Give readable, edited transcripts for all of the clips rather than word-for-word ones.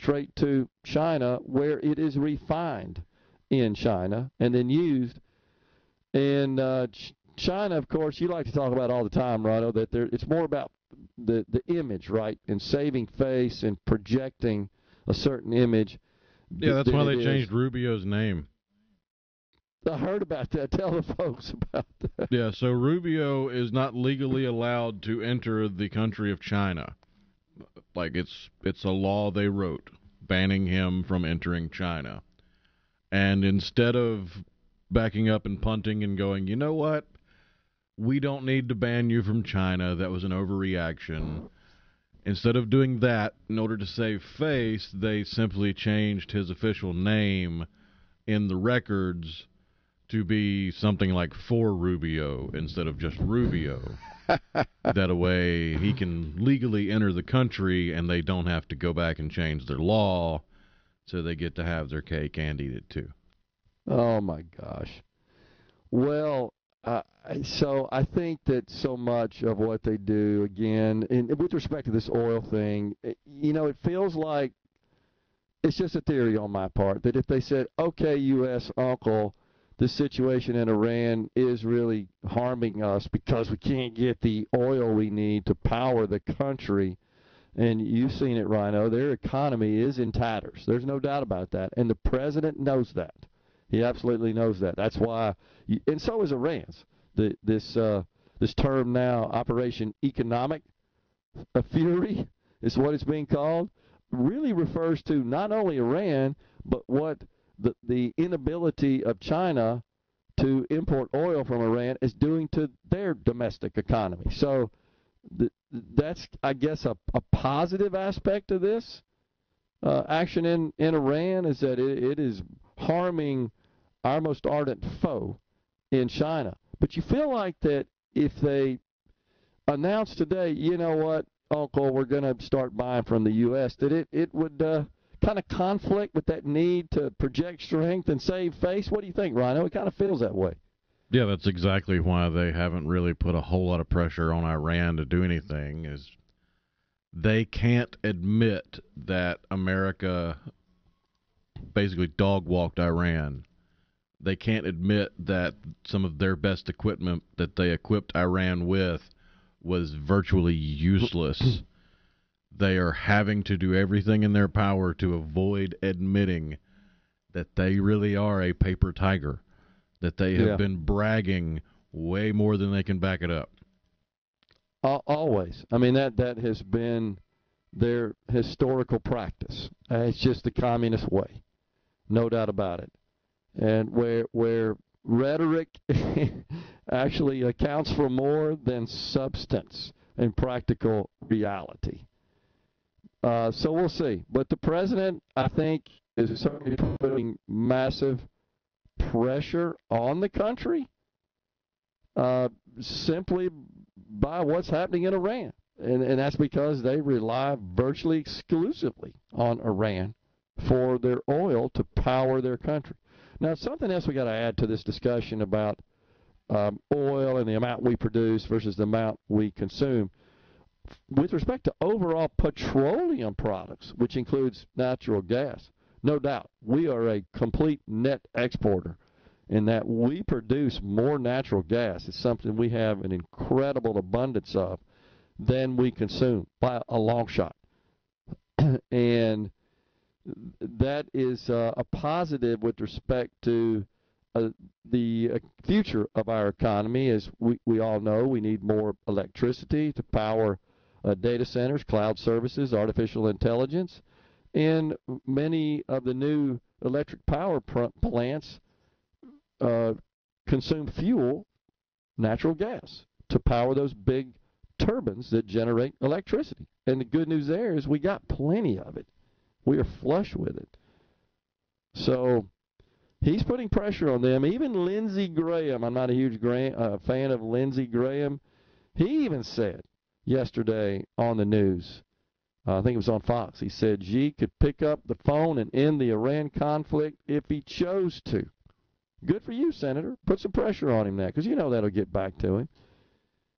straight to China, where it is refined in China and then used. And China, of course, you like to talk about all the time, Rhino, that it's more about the image, right, and saving face and projecting a certain image. Yeah, that's why they changed Rubio's name. I heard about that. Tell the folks about that. Yeah, so Rubio is not legally allowed to enter the country of China. Like it's a law they wrote banning him from entering China. And instead of backing up and punting and going, you know what? We don't need to ban you from China. That was an overreaction. Instead of doing that, in order to save face, they simply changed his official name in the records to be something like For Rubio instead of just Rubio. That way he can legally enter the country and they don't have to go back and change their law, so they get to have their cake and eat it too. Oh, my gosh. Well, so I think that so much of what they do, again, and with respect to this oil thing, it feels like it's just a theory on my part that if they said, okay, U.S. uncle, the situation in Iran is really harming us because we can't get the oil we need to power the country. And you've seen it, Rhino. Their economy is in tatters. There's no doubt about that. And the president knows that. He absolutely knows that. That's why, and so is Iran's. This term now, Operation Economic Fury, is what it's being called, really refers to not only Iran, but what the inability of China to import oil from Iran is doing to their domestic economy. So that's, I guess, a positive aspect of this action in Iran, is that it is harming our most ardent foe in China. But you feel like that if they announce today, you know what, Uncle, we're going to start buying from the U.S., that it would kind of conflict with that need to project strength and save face? What do you think, Rhino? It kind of feels that way. Yeah, that's exactly why they haven't really put a whole lot of pressure on Iran to do anything, is they can't admit that America basically dog-walked Iran. They can't admit that some of their best equipment that they equipped Iran with was virtually useless. They are having to do everything in their power to avoid admitting that they really are a paper tiger, that they have been bragging way more than they can back it up. Always. I mean, that has been their historical practice. It's just the communist way, no doubt about it. And where rhetoric actually accounts for more than substance and practical reality. So we'll see. But the president, I think, is certainly putting massive pressure on the country simply by what's happening in Iran. And that's because they rely virtually exclusively on Iran for their oil to power their country. Now, something else we got to add to this discussion about oil and the amount we produce versus the amount we consume. With respect to overall petroleum products, which includes natural gas, no doubt we are a complete net exporter in that we produce more natural gas. It's something we have an incredible abundance of than we consume by a long shot. And that is a positive with respect to the future of our economy. As we all know, we need more electricity to power data centers, cloud services, artificial intelligence, and many of the new electric power plants consume fuel, natural gas, to power those big turbines that generate electricity. And the good news there is we got plenty of it. We are flush with it. So he's putting pressure on them. Even Lindsey Graham, I'm not a huge fan of Lindsey Graham, he even said yesterday on the news, I think it was on Fox, he said Xi could pick up the phone and end the Iran conflict if he chose to. Good for you, Senator. Put some pressure on him now, because you know that'll get back to him.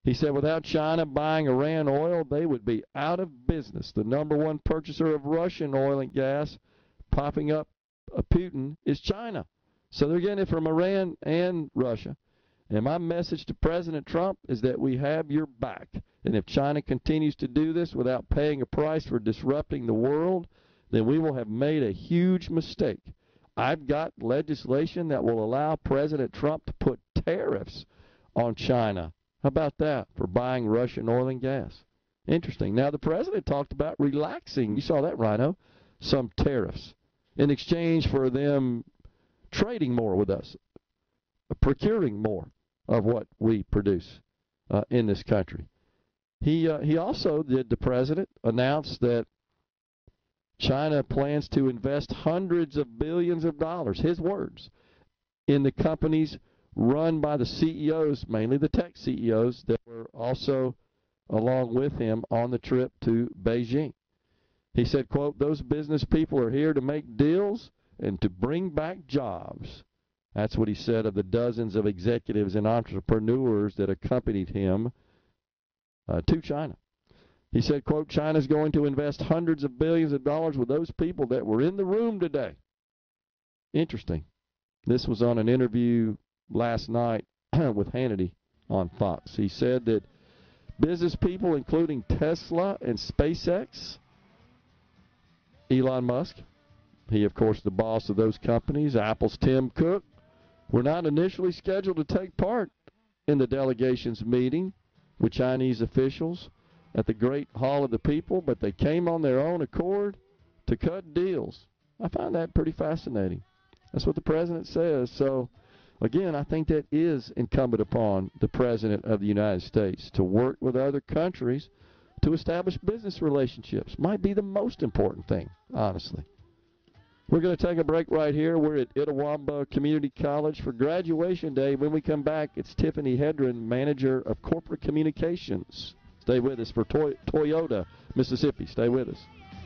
He said without China buying Iran oil, they would be out of business. The number one purchaser of Russian oil and gas popping up Putin is China. So they're getting it from Iran and Russia. And my message to President Trump is that we have your back. And if China continues to do this without paying a price for disrupting the world, then we will have made a huge mistake. I've got legislation that will allow President Trump to put tariffs on China. How about that, for buying Russian oil and gas? Interesting. Now, the president talked about relaxing, you saw that, Rhino, some tariffs in exchange for them trading more with us, procuring more of what we produce in this country. He also, the president, announced that China plans to invest hundreds of billions of dollars, his words, in the companies run by the CEOs, mainly the tech CEOs, that were also along with him on the trip to Beijing. He said, quote, those business people are here to make deals and to bring back jobs. That's what he said of the dozens of executives and entrepreneurs that accompanied him to China. He said, quote, China's going to invest hundreds of billions of dollars with those people that were in the room today. Interesting. This was on an interview last night with Hannity on Fox. He said that business people, including Tesla and SpaceX, Elon Musk, he, of course, the boss of those companies, Apple's Tim Cook, were not initially scheduled to take part in the delegation's meeting with Chinese officials at the Great Hall of the People, but they came on their own accord to cut deals. I find that pretty fascinating. That's what the president says. So, again, I think that is incumbent upon the President of the United States to work with other countries to establish business relationships. Might be the most important thing, honestly. We're going to take a break right here. We're at Itawamba Community College for graduation day. When we come back, it's Tiffany Hedren, Manager of Corporate Communications. Stay with us for Toyota, Mississippi. Stay with us.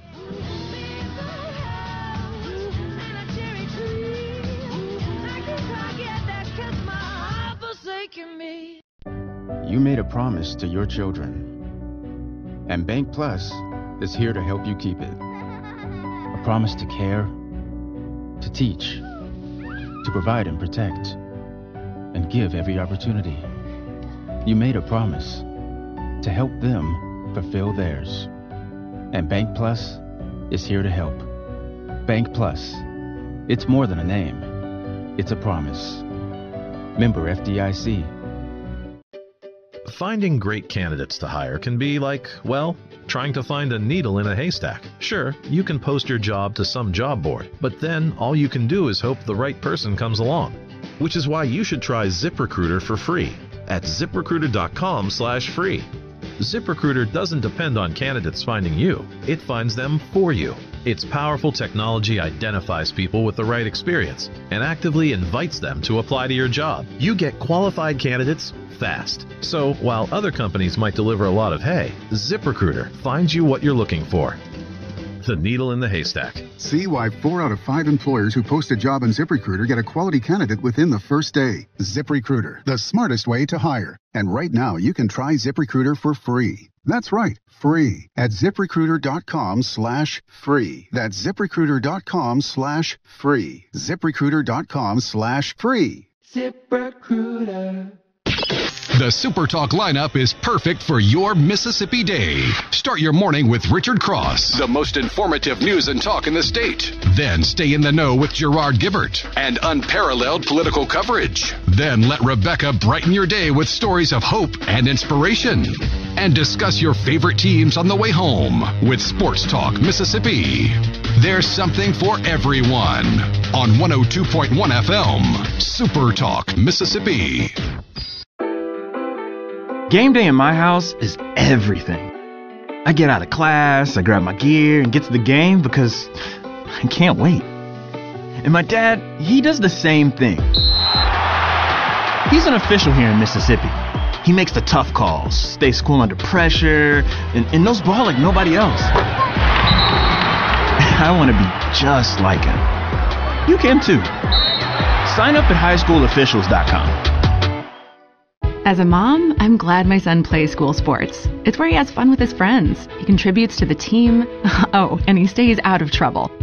You made a promise to your children, and Bank Plus is here to help you keep it. A promise to care, to teach, to provide and protect, and give every opportunity. You made a promise to help them fulfill theirs, and Bank Plus is here to help. Bank Plus, it's more than a name, it's a promise. Member FDIC. Finding great candidates to hire can be like, well, trying to find a needle in a haystack. Sure, you can post your job to some job board, but then all you can do is hope the right person comes along. Which is why you should try ZipRecruiter for free at ZipRecruiter.com/free. ZipRecruiter doesn't depend on candidates finding you. It finds them for you. Its powerful technology identifies people with the right experience and actively invites them to apply to your job. You get qualified candidates fast. So while other companies might deliver a lot of hay, ZipRecruiter finds you what you're looking for. The needle in the haystack. See why 4 out of 5 employers who post a job on ZipRecruiter get a quality candidate within the first day. ZipRecruiter, the smartest way to hire. And right now, you can try ZipRecruiter for free. That's right, free at ZipRecruiter.com/free. That's ZipRecruiter.com/free. ZipRecruiter.com/free. ZipRecruiter. The Super Talk lineup is perfect for your Mississippi day. Start your morning with Richard Cross, the most informative news and talk in the state. Then stay in the know with Gerard Gibbert and unparalleled political coverage. Then let Rebecca brighten your day with stories of hope and inspiration. And discuss your favorite teams on the way home with Sports Talk Mississippi. There's something for everyone on 102.1 FM, Super Talk Mississippi. Game day in my house is everything. I get out of class, I grab my gear and get to the game because I can't wait. And my dad, he does the same thing. He's an official here in Mississippi. He makes the tough calls, stays cool under pressure, and knows ball like nobody else. I want to be just like him. You can too. Sign up at highschoolofficials.com. As a mom, I'm glad my son plays school sports. It's where he has fun with his friends. He contributes to the team. Oh, and he stays out of trouble.